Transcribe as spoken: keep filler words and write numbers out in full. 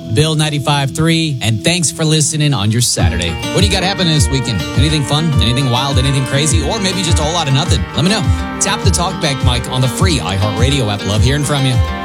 Bill ninety-five point three, and thanks for listening on your Saturday. What do you got happening this weekend? Anything fun? Anything wild? Anything crazy? Or maybe just a whole lot of nothing? Let me know. Tap the talkback mic on the free iHeartRadio app. Love hearing from you.